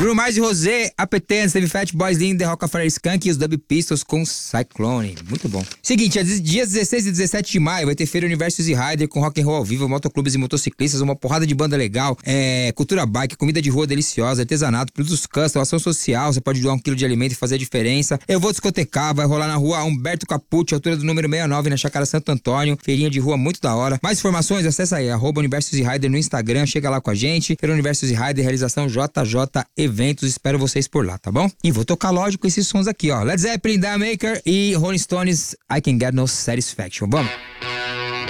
Bruno Mars e Rosé, Apetence, teve Fat Boys Lindo, The Rockefeller Skunk e os Dub Pistols com Cyclone. Muito bom. Seguinte, dias 16 e 17 de maio vai ter Feira Universos e Rider com rock and roll ao vivo, motoclubes e motociclistas, uma porrada de banda legal, cultura bike, comida de rua deliciosa, artesanato, produtos custom, ação social, você pode doar 1 quilo de alimento e fazer a diferença. Eu vou discotecar, vai rolar na rua Humberto Capucci, altura do número 69, na Chácara Santo Antônio, feirinha de rua muito da hora. Mais informações, acessa aí, @Universos e Rider no Instagram, chega lá com a gente. Feira Universos e Rider, realização JJ Eventos, espero vocês por lá, tá bom? E vou tocar, lógico, esses sons aqui, ó. Led Zeppelin, The Maker e Rolling Stones, I Can Get No Satisfaction. Vamos!